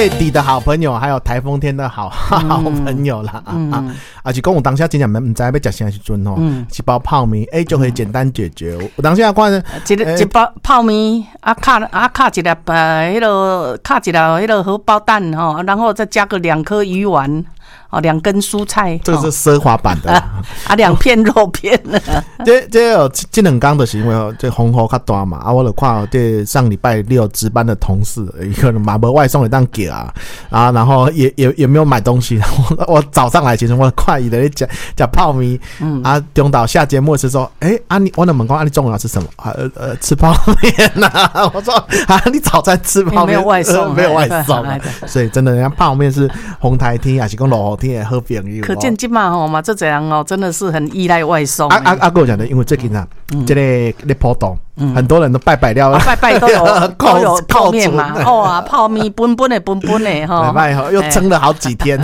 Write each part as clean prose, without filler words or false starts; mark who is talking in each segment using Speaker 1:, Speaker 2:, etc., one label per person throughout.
Speaker 1: 月底的好朋友，还有台风天的好朋友啦。是讲我当下真正唔知要吃啥时阵吼，一包泡面就可以简单解决。我当下看
Speaker 2: 一包泡面卡一粒迄个卡一粒迄个荷包蛋吼，然后再加个2颗鱼丸。2根蔬菜，
Speaker 1: 这个是奢华版的
Speaker 2: 2片肉片。
Speaker 1: 这有这2天的是因为这风雨较大嘛，我就看这上礼拜6值班的同事，一个人嘛没外送一当给然后也没有买东西。我早上来其实我看伊在讲泡面，中岛下节目是说，我问讲你中午要吃什么？吃泡面啊！我说你早餐吃泡面，
Speaker 2: 没有外送，
Speaker 1: 没有外送，所以真的人家泡面是红台天还是讲落雨天的好朋友。
Speaker 2: 可见今嘛吼嘛，这人真的是很依赖外送。
Speaker 1: 跟我讲的，因为最近这个咧普渡，很多人都拜料，
Speaker 2: 拜都有泡面嘛，泡面本的哈，
Speaker 1: 又撑了好几天。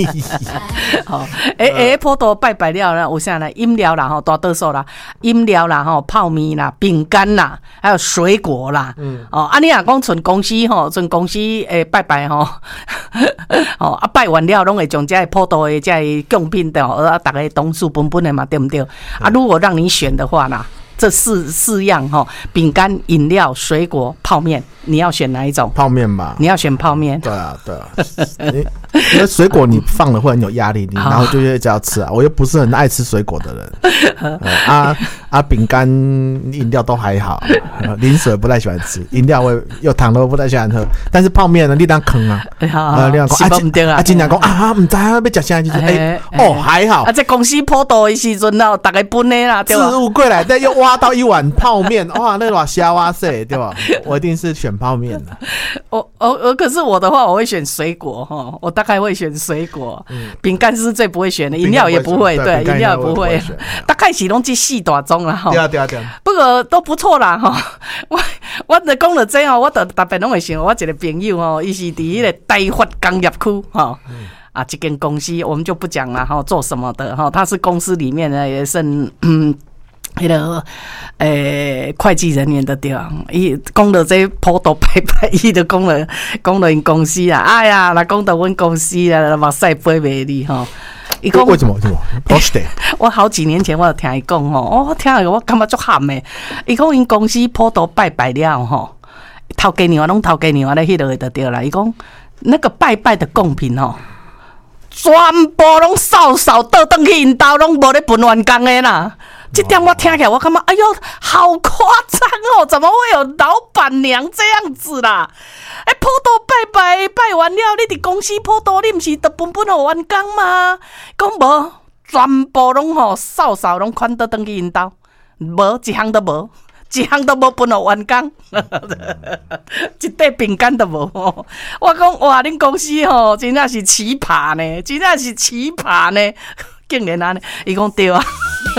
Speaker 2: 普渡拜料啦，有啥呢？饮料啦，大多数啦，饮料啦，泡面啦，饼干啦，还有水果啦。你若讲纯公司拜拜完了，拢会将这普渡的这贡品的，大家同数本的嘛，对不对？如果让你选的话啦。这四样饼干、饮料、水果、泡面，你要选哪一种？泡面吧。你要选泡面。对啊。因为水果你放了会很有压力，你然后就一直要吃我又不是很爱吃水果的人。饼干、饮料都还好，零水不太喜欢吃，饮料我有糖的我不太喜欢喝，但是泡面呢，你当坑啊。你当讲经常讲唔知要吃啥就是还好。在公司普渡的时阵大家分的啦，对吧？置物柜来但又挖到一碗泡面，哇，那碗虾哇塞，对吧？我一定是选泡面的。可是我的话，我会选水果我大概会选水果。饼干是最不会选的，饮料也不会，对，饮料也不会。大概是拢这4大宗啦对。不过都不错啦我就讲了这我就特别拢会想，我一个朋友伊是伫迄个台发工业区这间公司我们就不讲了做什么的他是公司里面呢也算那个会计人员的对啊，伊讲到这普渡拜，伊就讲了因公司啊，哎呀，来讲到阮公司啊，目屎飞袂离伊讲为什么？我好几年前我有听伊讲我听了我感觉足喊的。伊讲因公司普渡拜了头家娘拢头家娘咧迄落就对啦。伊讲那个拜的贡品全部拢扫倒转去因兜，拢无咧分员工的啦。这点我听起来，我感觉哎呦，好夸张怎么会有老板娘这样子啦？普渡拜完了，你伫公司普渡，你不是得分给员工吗？讲无，全部拢扫拢款倒转去因兜，无一项都无。分给员工，一块饼干都无。我讲哇，恁公司真的是奇葩呢，竟然安尼，伊讲对啊。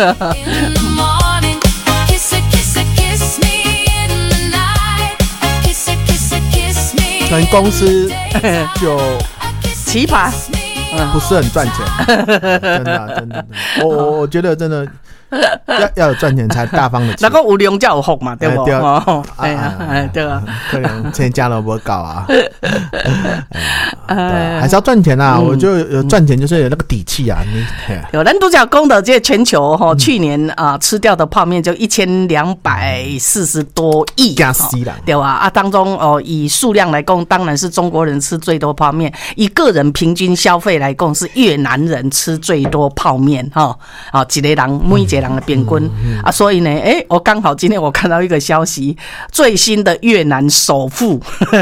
Speaker 1: 咱公司就
Speaker 2: 奇葩，
Speaker 1: 不是很赚钱，真的，我觉得真的。要有赚钱才大方的吃，那个有量才有福嘛，对不？对啊，可能钱加了不搞还是要赚钱啊！我就有赚钱就是有那个底气啊！
Speaker 2: 有人都讲公的这全球去年吃掉的泡面就1240多亿，对吧？当中以数量来讲，当然是中国人吃最多泡面；以个人平均消费来讲，是越南人吃最多泡面一个人每一个人的平均所以呢，我刚好今天我看到一个消息，最新的越南首富，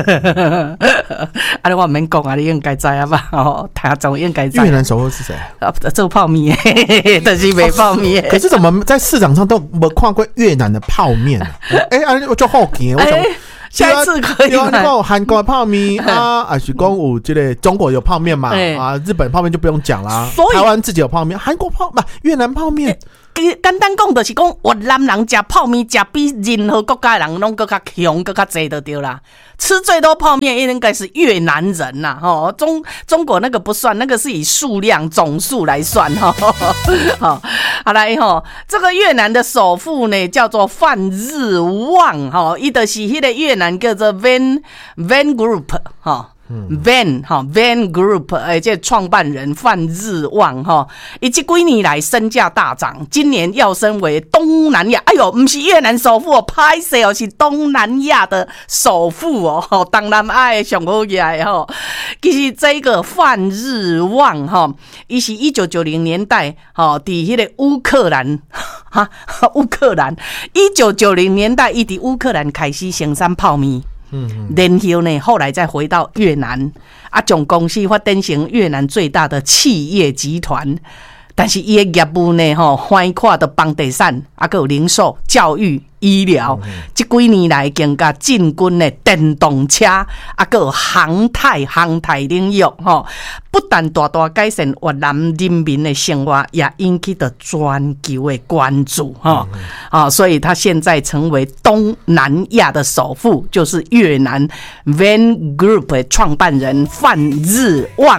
Speaker 2: 我免讲你应该知道吧？他总应该知道。
Speaker 1: 越南首富是谁？
Speaker 2: 做泡面，就是卖泡面。
Speaker 1: 可是怎么在市场上都没看过越南的泡面我就好奇，我想。
Speaker 2: 下一次可以买。
Speaker 1: 韩国的泡面还是讲有这个中国有泡面嘛？日本泡面就不用讲啦。台湾自己有泡面，韩国越南泡面。
Speaker 2: 简单讲就是讲，越南人吃泡面吃比任何国家的人拢更加强、更加多就对啦。吃最多泡面应该是越南人呐，中国那个不算，那个是以数量总数来算好来这个越南的首富呢叫做范日旺伊就是迄个越南叫做 Van Group Van Van Group 这创办人范日旺伊这几年来身价大涨，今年要升为东南亚，哎呦，不是越南首富哦，拍摄哦，是东南亚的首富哦，当然爱上好起来其实这个范日旺伊是1990年代伫迄个乌克兰1990年代伊伫乌克兰开始生产泡面。然后呢，后来再回到越南，将公司发展成越南最大的企业集团。但是伊的业务呢，宽跨的房地产，还有零售、教育、医疗，这几年来更加进军的电动车，还有航太领域，不但大大改善越南人民的生活，也引起了全球的关注，所以他现在成为东南亚的首富，就是越南 Van Group 的创办人范日旺，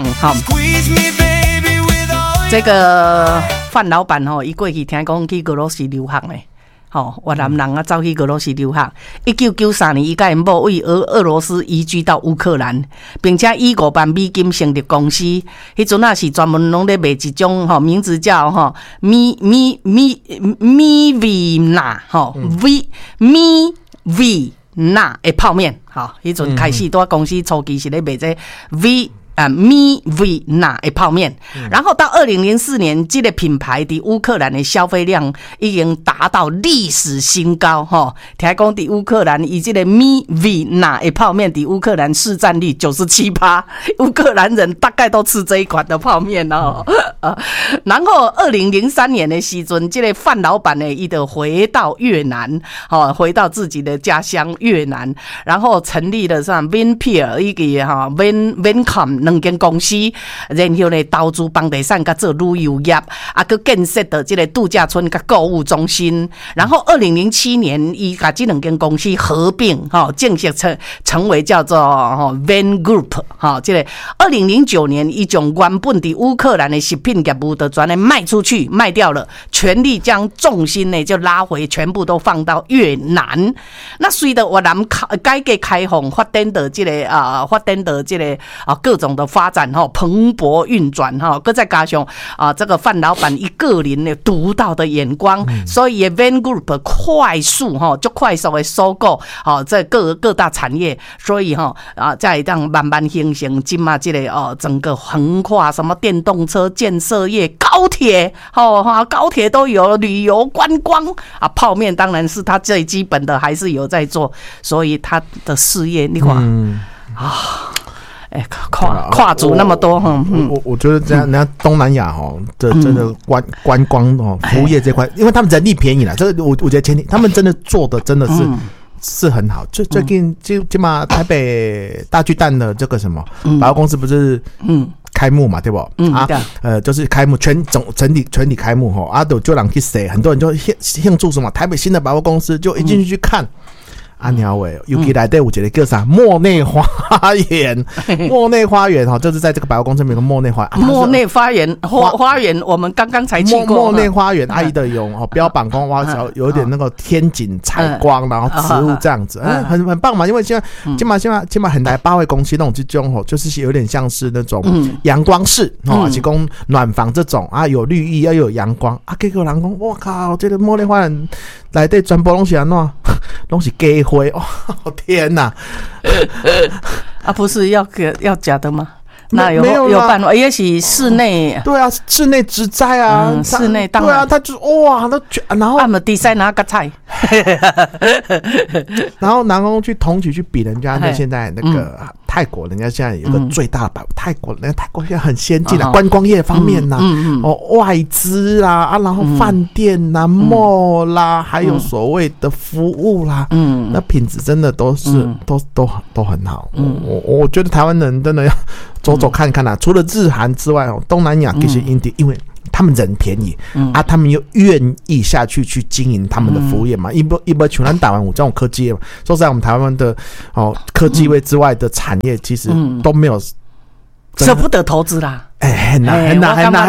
Speaker 2: 这个范老板伊过去听讲去俄罗斯留学嘞，越南人走去俄罗斯留学。1993年，伊甲因某为俄罗斯移居到乌克兰，并且以5万美金成立公司。迄阵是专门拢咧卖一种名字叫米维纳米维纳的泡面。迄阵开始在公司初期是咧卖这米维纳的泡面，然后到2004年，这个品牌在乌克兰的消费量已经达到历史新高听讲在乌克兰，以这个米维纳的泡面在乌克兰市占率97%，乌克兰人大概都吃这一款的泡面然后2003年的时阵，这个范老板呢，伊就回到越南回到自己的家乡越南，然后成立了像 Vinpearl 一个Vincom 2间公司，然后呢投资房地产甲做旅游业，佮建设的这个度假村甲购物中心。然后2007年，伊甲这2间公司合并，正式成为叫做Van Group。这个2009年，伊将原本伫乌克兰的食品业务的全卖出去，卖掉了，全力将重心呢就拉回，全部都放到越南。那随着越南改革开放，发展的这个各种的发展蓬勃运转搁再加上这个范老板一个人的独到的眼光，所以 Van Group 快速的收购这各大产业，所以再让慢慢形成今嘛这个整个横跨什么电动车建设业、高铁高铁都有，旅游观光泡面当然是他最基本的，还是有在做，所以他的事业你看跨足那么多
Speaker 1: 我觉得这样，人家东南亚这真的观光服务业这块，因为他们人力便宜啦，这个我觉得前提他们真的做的真的是很好。最近起码台北大巨蛋的这个什么百货公司不是开幕嘛，对不？就是开幕全体开幕就人去洗，很多人就庆祝什么台北新的百货公司，就一进去看。鸟尾，尤其来对我觉得叫啥莫内花园，莫内花园就是在这个百货公司里面有个莫内花园。
Speaker 2: 莫内花园花园，我们刚刚才去过。
Speaker 1: 莫内花园，阿姨的有标榜光哇，有点那个天井采光，然后植物这样子，很棒嘛。因为现在起码很大八位公司那种这种就是有点像是那种阳光室提供暖房这种有绿意要有阳光结果人讲，我靠，这个莫内花园来对全部东西怎东西给灰天哪
Speaker 2: 不是要假的吗？那有办法，也许室内
Speaker 1: 对啊，室内植栽
Speaker 2: 室内当然
Speaker 1: 对啊，他就哇，然后
Speaker 2: 他们比赛拿个菜，
Speaker 1: 然后去同期去比人家那现在那个泰国，人家现在有个最大的泰国现在很先进啦，观光业方面啦，外资啦然后饭店啦、mall 啦，还有所谓的服务啦，那品质真的都是都很好。我觉得台湾人真的要走走看看啦，除了日韩之外东南亚其实因为他们人便宜他们又愿意下去经营他们的服务业嘛，一不像咱台湾有这种科技业嘛，说实在我们台湾的科技业之外的产业其实都没有
Speaker 2: 舍不得投资啦。
Speaker 1: 很难，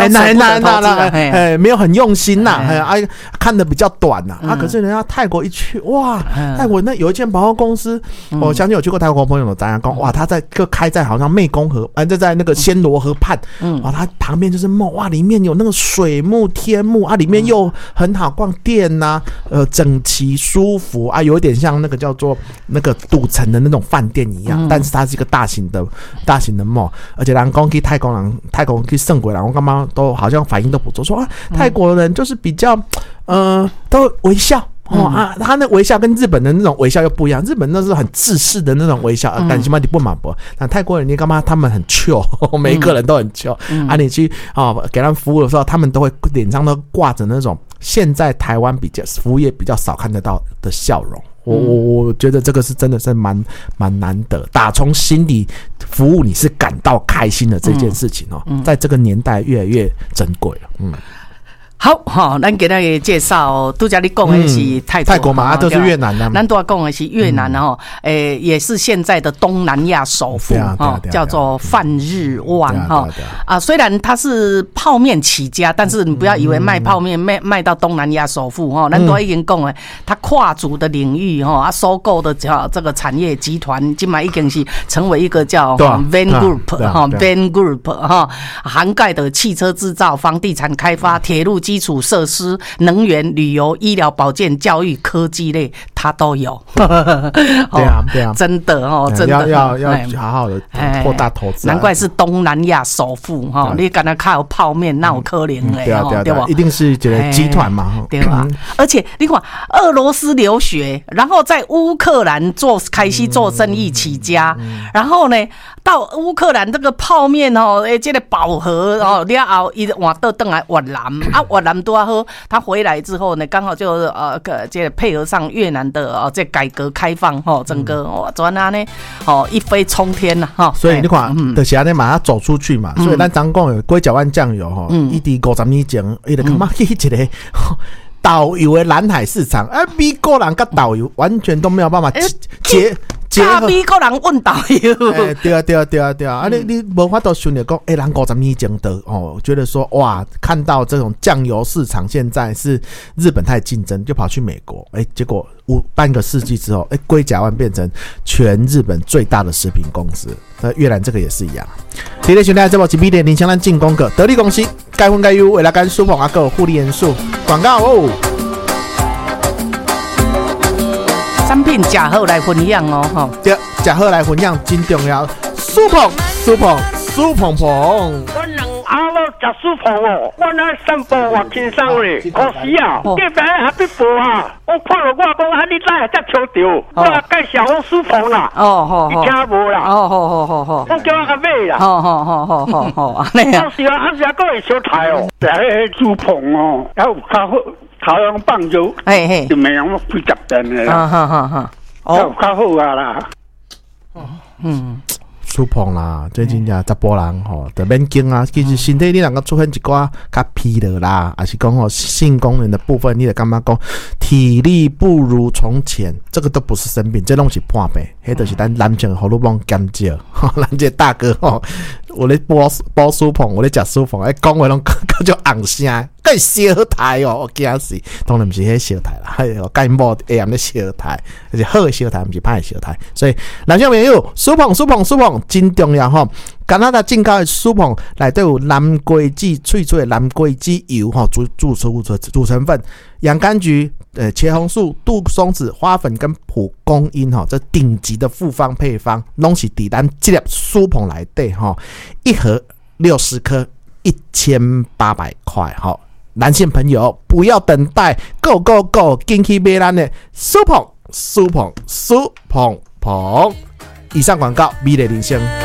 Speaker 1: 没有很用心呐，看得比较短呐。可是人家泰国一去，哇，泰国那有一间百货公司，我相信有去过泰国朋友的大家讲，哇，他开在好像湄公河，在那个暹罗河畔，哇，它旁边就是梦，哇，里面有那个水幕、天幕啊，里面又很好逛店呐，整齐舒服啊，有一点像那个叫做那个赌城的那种饭店一样，但是它是一个大型的梦，而且人讲去泰国去圣鬼，然后干嘛都好像反应都不错，说泰国人就是比较都微笑。他那微笑跟日本的那种微笑又不一样，日本那是很自私的那种微笑，但起码你不满不。那泰国人你干嘛？他们很 chill， 每一个人都很 chill。你去给他们服务的时候，他们都会脸上都挂着那种现在台湾服务业比较少看得到的笑容。我觉得这个是真的是蛮难得，打从心里服务你是感到开心的这件事情在这个年代越来越珍贵了。
Speaker 2: 好，咱给大家介绍，拄才你讲的是泰国
Speaker 1: 嘛，都是越南的。
Speaker 2: 咱都要讲的是越南也是现在的东南亚首富叫做泛日旺虽然它是泡面起家，但是你不要以为卖泡面卖到东南亚首富咱都已经讲了，它跨足的领域收购的这个产业集团，今嘛已经是成为一个叫 Van Group 涵盖的汽车制造、房地产开发、铁路基础设施、能源、旅游、医疗保健、教育、科技类，它都有。
Speaker 1: 对啊，
Speaker 2: 真的真的
Speaker 1: 要好好的扩大投资。
Speaker 2: 难怪是东南亚首富你敢那靠泡面，那有可能嘞，
Speaker 1: 对吧？一定是这个集团嘛，
Speaker 2: 对吧？而且你看，俄罗斯留学，然后在乌克兰开始做生意起家，然后呢，到乌克兰这个泡面这个饱和了后，伊换到回来越南越南多好，他回来之后呢，刚好就这配合上越南的这改革开放整个转啊呢一飞冲天呐
Speaker 1: 所以你看，就是安尼嘛，他走出去嘛，所以咱常讲的龟甲湾酱油伊伫50年前，伊就感觉去一个导游的蓝海市场，美国人跟导游完全都没有办法结合。
Speaker 2: 美国人问导游，
Speaker 1: 对啊！你无法度想到讲，人50年前的觉得说哇，看到这种酱油市场现在是日本太竞争，就跑去美国，结果半个世纪之后，龟甲湾变成全日本最大的食品公司。那越南这个也是一样。今天兄弟这部是1.0向咱进攻个得力公司，该分该优，为了干舒捧个护理元素广告
Speaker 2: 产品吃好来分享
Speaker 1: 对，吃好来分享真重要。舒捧，
Speaker 3: 我人阿老吃舒捧我那散步我轻松嘞，可惜隔壁还必步我看了我讲你哪会才抽到？我介绍我舒捧啦，你听无啦？
Speaker 2: 好，
Speaker 3: 我叫阿妹啦，
Speaker 2: 好，安尼啊，
Speaker 3: 是啊，还会小台舒捧还有较好。头样放就，就没有几十吨的啦，较好啦。
Speaker 1: 舒捧啦，最近10甫人就免惊啊。其实身体你能够出现一寡较疲劳啦，还是讲性功能的部分，你就感觉讲体力不如从前，这个都不是生病，这拢是破病，迄就是咱男性荷尔蒙减少。咱这大哥我咧煲舒捧，我咧食舒捧，讲话拢就昂声。更小台我惊死！当然不是迄小台啦，我介某下暗咧小台，而且好的小台不是歹的小台，所以男性朋友，舒捧真重要加拿大进口的舒捧内底有蓝桂枝萃出的蓝桂枝油主成分，洋甘菊、茄红素、杜松子、花粉跟蒲公英这顶级的复方配方，拢是伫咱这粒舒捧内底一盒60颗，1800块男性朋友不要等待 ，Go Go Go， 赶去买咱的舒捧。以上广告，美丽人生。